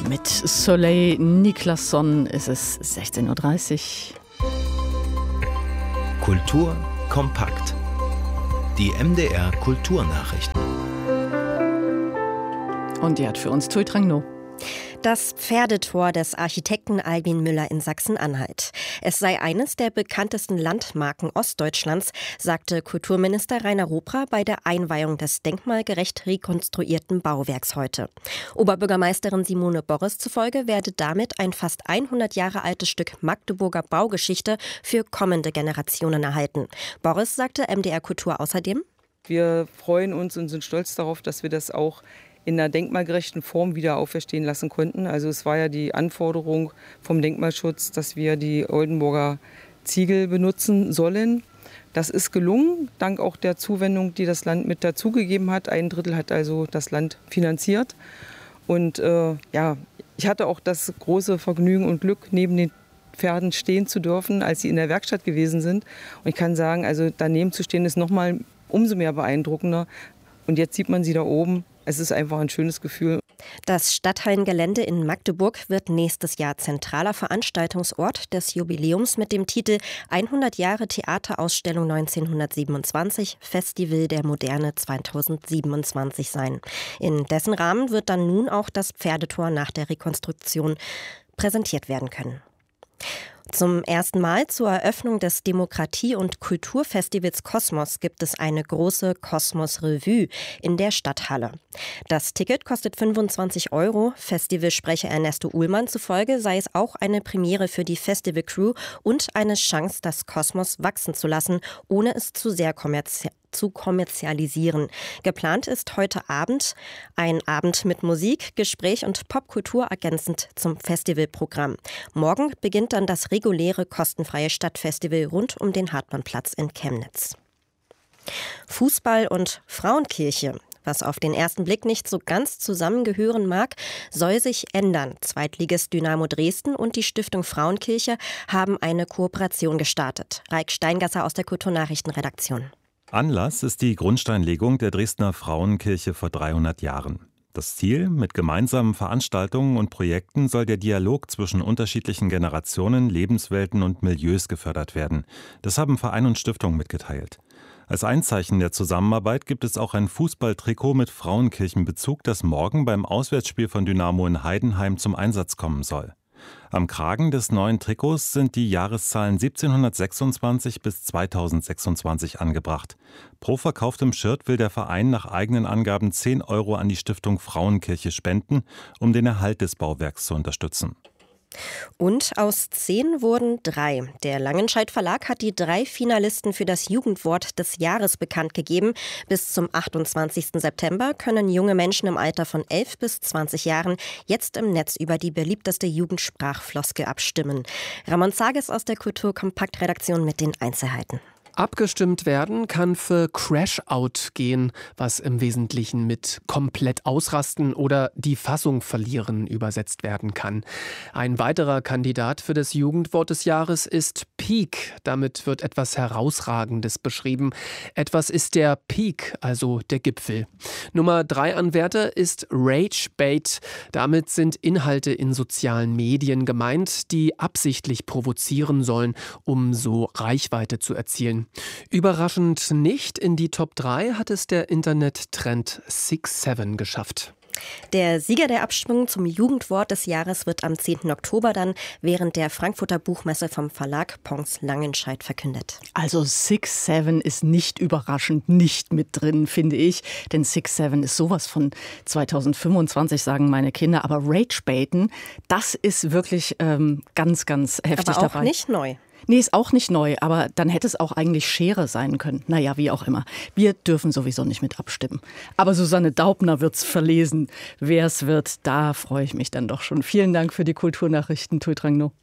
Mit Soleil Niklasson ist es 16:30 Uhr. Kultur kompakt. Die MDR Kulturnachrichten. Und die hat für uns Tui Trang No. Das Pferdetor des Architekten Albin Müller in Sachsen-Anhalt. Es sei eines der bekanntesten Landmarken Ostdeutschlands, sagte Kulturminister Rainer Robra bei der Einweihung des denkmalgerecht rekonstruierten Bauwerks heute. Oberbürgermeisterin Simone Borres zufolge werde damit ein fast 100 Jahre altes Stück Magdeburger Baugeschichte für kommende Generationen erhalten. Borres sagte MDR Kultur außerdem: Wir freuen uns und sind stolz darauf, dass wir das auch in einer denkmalgerechten Form wieder auferstehen lassen konnten. Also es war ja die Anforderung vom Denkmalschutz, dass wir die Oldenburger Ziegel benutzen sollen. Das ist gelungen, dank auch der Zuwendung, die das Land mit dazugegeben hat. 1/3 hat also das Land finanziert. Und ich hatte auch das große Vergnügen und Glück, neben den Pferden stehen zu dürfen, als sie in der Werkstatt gewesen sind. Und ich kann sagen, also daneben zu stehen ist nochmal umso mehr beeindruckender. Und jetzt sieht man sie da oben. Es ist einfach ein schönes Gefühl. Das Stadthallengelände in Magdeburg wird nächstes Jahr zentraler Veranstaltungsort des Jubiläums mit dem Titel 100 Jahre Theaterausstellung 1927, Festival der Moderne 2027 sein. In dessen Rahmen wird dann nun auch das Pferdetor nach der Rekonstruktion präsentiert werden können. Zum ersten Mal zur Eröffnung des Demokratie- und Kulturfestivals Kosmos gibt es eine große Kosmos-Revue in der Stadthalle. Das Ticket kostet 25 €. Festivalsprecher Ernesto Uhlmann zufolge sei es auch eine Premiere für die Festivalcrew und eine Chance, das Kosmos wachsen zu lassen, ohne es zu sehr zu kommerzialisieren. Geplant ist heute Abend ein Abend mit Musik, Gespräch und Popkultur ergänzend zum Festivalprogramm. Morgen beginnt dann das reguläre kostenfreie Stadtfestival rund um den Hartmannplatz in Chemnitz. Fußball und Frauenkirche. Was auf den ersten Blick nicht so ganz zusammengehören mag, soll sich ändern. Zweitligist Dynamo Dresden und die Stiftung Frauenkirche haben eine Kooperation gestartet. Raik Steingasser aus der Kulturnachrichtenredaktion. Anlass ist die Grundsteinlegung der Dresdner Frauenkirche vor 300 Jahren. Das Ziel: mit gemeinsamen Veranstaltungen und Projekten soll der Dialog zwischen unterschiedlichen Generationen, Lebenswelten und Milieus gefördert werden. Das haben Verein und Stiftung mitgeteilt. Als Einzeichen der Zusammenarbeit gibt es auch ein Fußballtrikot mit Frauenkirchenbezug, das morgen beim Auswärtsspiel von Dynamo in Heidenheim zum Einsatz kommen soll. Am Kragen des neuen Trikots sind die Jahreszahlen 1726 bis 2026 angebracht. Pro verkauftem Shirt will der Verein nach eigenen Angaben 10 € an die Stiftung Frauenkirche spenden, um den Erhalt des Bauwerks zu unterstützen. Und aus 10 wurden 3. Der Langenscheidt Verlag hat die 3 Finalisten für das Jugendwort des Jahres bekannt gegeben. Bis zum 28. September können junge Menschen im Alter von 11 bis 20 Jahren jetzt im Netz über die beliebteste Jugendsprachfloskel abstimmen. Ramon Zages aus der Kulturkompakt-Redaktion mit den Einzelheiten. Abgestimmt werden kann für Crash-Out gehen, was im Wesentlichen mit komplett ausrasten oder die Fassung verlieren übersetzt werden kann. Ein weiterer Kandidat für das Jugendwort des Jahres ist Peak. Damit wird etwas Herausragendes beschrieben. Etwas ist der Peak, also der Gipfel. Nummer 3 an Werte ist Rage-Bait. Damit sind Inhalte in sozialen Medien gemeint, die absichtlich provozieren sollen, um so Reichweite zu erzielen. Überraschend nicht in die Top 3 hat es der Internettrend 6-7 geschafft. Der Sieger der Abstimmung zum Jugendwort des Jahres wird am 10. Oktober dann während der Frankfurter Buchmesse vom Verlag Pons Langenscheidt verkündet. Also 6-7 ist nicht überraschend nicht mit drin, finde ich. Denn 6-7 ist sowas von 2025, sagen meine Kinder. Aber Rage-Baiten, das ist wirklich ganz, ganz heftig aber auch dabei. Nicht neu. Nee, ist auch nicht neu, aber dann hätte es auch eigentlich Schere sein können. Naja, wie auch immer. Wir dürfen sowieso nicht mit abstimmen. Aber Susanne Daubner wird's verlesen. Wer es wird, da freue ich mich dann doch schon. Vielen Dank für die Kulturnachrichten, Tui Trang No.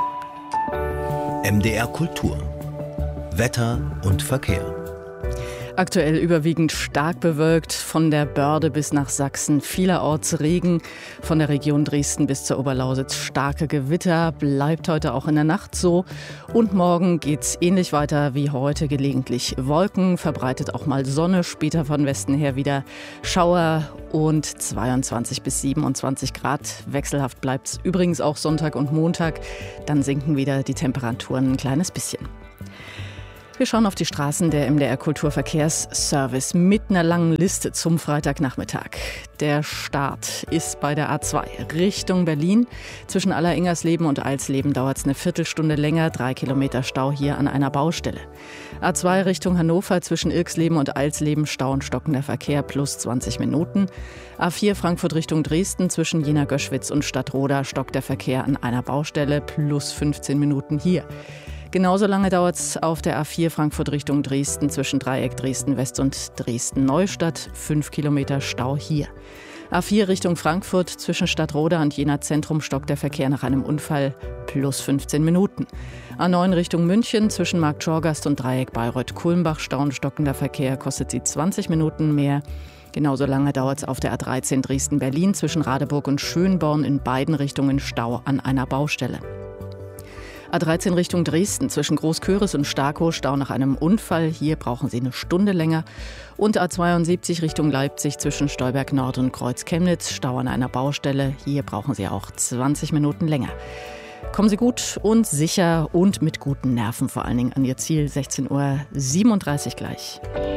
MDR Kultur. Wetter und Verkehr. Aktuell überwiegend stark bewölkt, von der Börde bis nach Sachsen vielerorts Regen, von der Region Dresden bis zur Oberlausitz starke Gewitter, bleibt heute auch in der Nacht so. Und morgen geht's ähnlich weiter wie heute, gelegentlich Wolken, verbreitet auch mal Sonne, später von Westen her wieder Schauer und 22 bis 27 Grad. Wechselhaft bleibt's übrigens auch Sonntag und Montag, dann sinken wieder die Temperaturen ein kleines bisschen. Wir schauen auf die Straßen der MDR Kulturverkehrsservice mit einer langen Liste zum Freitagnachmittag. Der Start ist bei der A2 Richtung Berlin. Zwischen Alleringgersleben und Alsleben dauert es eine Viertelstunde länger, 3 Kilometer Stau hier an einer Baustelle. A2 Richtung Hannover zwischen Irksleben und Alsleben Stau und stockender Verkehr plus 20 Minuten. A4 Frankfurt Richtung Dresden zwischen Jena-Göschwitz und Stadtroda stockt der Verkehr an einer Baustelle plus 15 Minuten hier. Genauso lange dauert es auf der A4 Frankfurt Richtung Dresden zwischen Dreieck Dresden-West und Dresden-Neustadt. 5 Kilometer Stau hier. A4 Richtung Frankfurt zwischen Stadtroda und Jena Zentrum stockt der Verkehr nach einem Unfall plus 15 Minuten. A9 Richtung München zwischen Markt Schorgast und Dreieck Bayreuth-Kulmbach Stau und stockender Verkehr kostet sie 20 Minuten mehr. Genauso lange dauert es auf der A13 Dresden-Berlin zwischen Radeburg und Schönborn in beiden Richtungen Stau an einer Baustelle. A13 Richtung Dresden zwischen Großköris und Starkow Stau nach einem Unfall. Hier brauchen Sie eine Stunde länger. Und A72 Richtung Leipzig zwischen Stolberg Nord und Kreuz Chemnitz Stau an einer Baustelle. Hier brauchen Sie auch 20 Minuten länger. Kommen Sie gut und sicher und mit guten Nerven vor allen Dingen an Ihr Ziel. 16:37 Uhr gleich.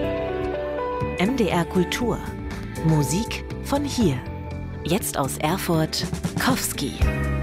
MDR Kultur. Musik von hier. Jetzt aus Erfurt, Kowski.